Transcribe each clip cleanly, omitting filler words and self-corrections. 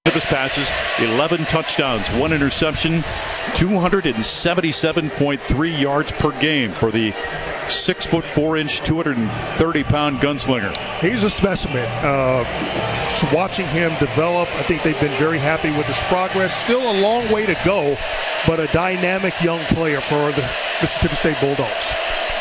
of his passes, 11 touchdowns, 1 interception, 277.3 yards per game for the 6'4", 230-pound gunslinger. He's a specimen. So watching him develop, I think they've been very happy with his progress. Still a long way to go, but a dynamic young player for the Mississippi State Bulldogs.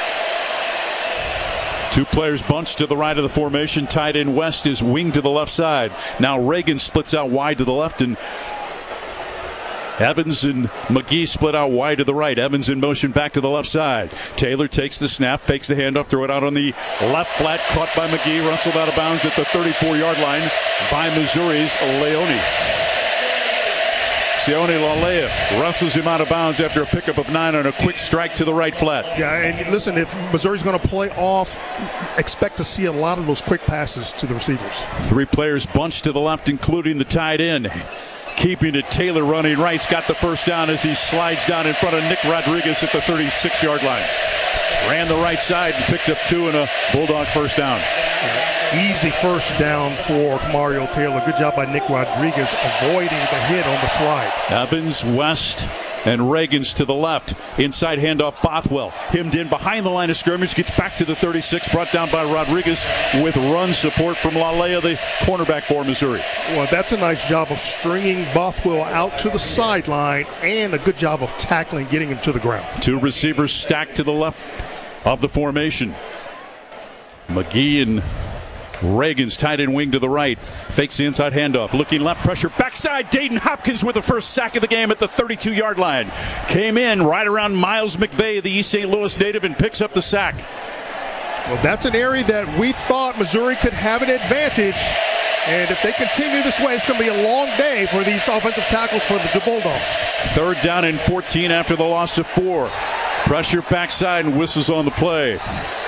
Two players bunched to the right of the formation. Tight end West is wing to the left side. Now Reagan splits out wide to the left, and Evans and McGee split out wide to the right. Evans in motion back to the left side. Taylor takes the snap, fakes the handoff, throw it out on the left flat, caught by McGee, wrestled out of bounds at the 34-yard line by Missouri's Leone. Sione Lalea wrestles him out of bounds after a pickup of 9 on a quick strike to the right flat. Yeah, and listen, if Missouri's going to play off, expect to see a lot of those quick passes to the receivers. Three players bunched to the left, including the tight end. Keeping it, Taylor running right. He's got the first down as he slides down in front of Nick Rodriguez at the 36-yard line. Ran the right side and picked up 2 and a Bulldog first down. Easy first down for Mario Taylor. Good job by Nick Rodriguez avoiding the hit on the slide. Evans, West, and Reagans to the left. Inside handoff, Bothwell. Hemmed in behind the line of scrimmage. Gets back to the 36. Brought down by Rodriguez with run support from Lalea, the cornerback for Missouri. Well, that's a nice job of stringing Bothwell out to the sideline and a good job of tackling, getting him to the ground. Two receivers stacked to the left of the formation. McGee and Reagan's tight end wing to the right. Fakes the inside handoff. Looking left, pressure backside. Dayton Hopkins with the first sack of the game at the 32-yard line. Came in right around Miles McVay, the East St. Louis native, and picks up the sack. Well, that's an area that we thought Missouri could have an advantage. And if they continue this way, it's going to be a long day for these offensive tackles for the Bulldogs. Third down and 14 after the loss of 4. Pressure backside and whistles on the play.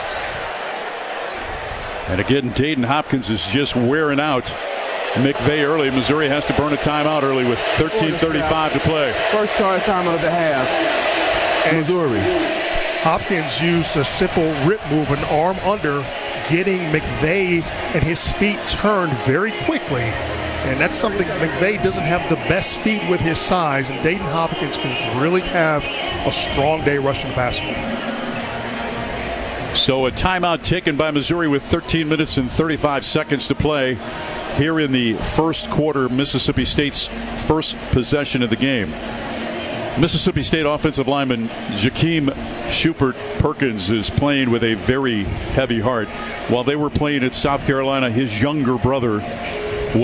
And again, Dayton Hopkins is just wearing out McVay early. Missouri has to burn a timeout early with 13:35 to play. First charge time of the half. And Missouri. Hopkins used a simple rip move, an arm under, getting McVay and his feet turned very quickly. And that's something McVay doesn't have the best feet with his size, and Dayton Hopkins can really have a strong day rushing the passer. So a timeout taken by Missouri with 13 minutes and 35 seconds to play here in the first quarter, Mississippi State's first possession of the game. Mississippi State offensive lineman Jakeem Schubert Perkins is playing with a very heavy heart. While they were playing at South Carolina, his younger brother